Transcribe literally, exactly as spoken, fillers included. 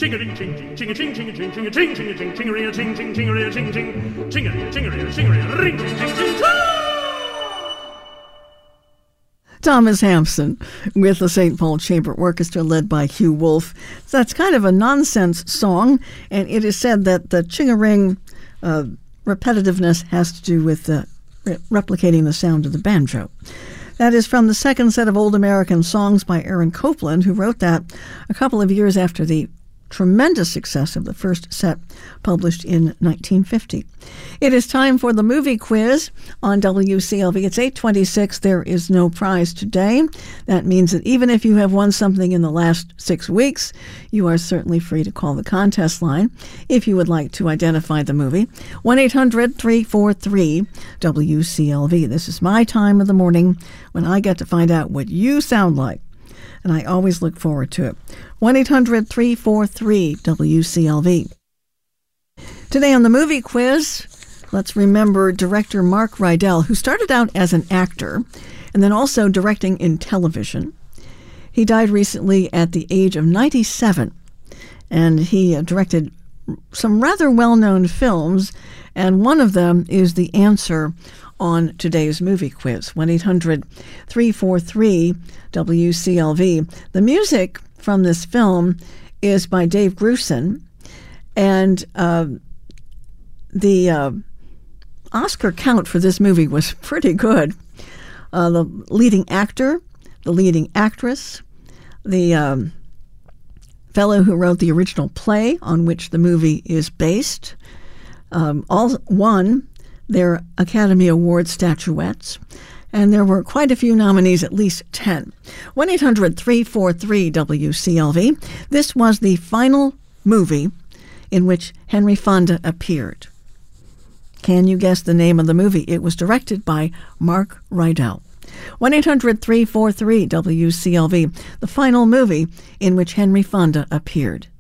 Ching-a-ring, ching, ching, ching, ching, ching, ching, ching, ching, ching, ching, ching, ching, ching, ching, ching, ching, ching, ching, ring, ching, ching, ching. Thomas Hampson with the Saint Paul Chamber Orchestra led by Hugh Wolf. So that's kind of a nonsense song, and it is said that the ching-a-ring uh, repetitiveness has to do with uh, re- replicating the sound of the banjo. That is from the second set of Old American Songs by Aaron Copland, who wrote that a couple of years after the tremendous success of the first set published in nineteen fifty. It is time for the movie quiz on W C L V. It's eight twenty-six. There is no prize today. That means that even if you have won something in the last six weeks, you are certainly free to call the contest line if you would like to identify the movie. one eight hundred three four three W C L V. This is my time of the morning when I get to find out what you sound like, and I always look forward to it. one eight hundred three four three W C L V. Today on the movie quiz, let's remember director Mark Rydell, who started out as an actor and then also directing in television. He died recently at the age of ninety-seven, and he uh, directed some rather well-known films, and one of them is the answer on today's movie quiz, one eight hundred three four three W C L V. The music from this film is by Dave Grusin, and uh, the uh, Oscar count for this movie was pretty good. Uh, the leading actor, the leading actress, the um, fellow who wrote the original play on which the movie is based, um, all won their Academy Award statuettes, and there were quite a few nominees, at least ten. one eight hundred three four three W C L V. This was the final movie in which Henry Fonda appeared. Can you guess the name of the movie? It was directed by Mark Rydell. one eight hundred three four three W C L V, the final movie in which Henry Fonda appeared.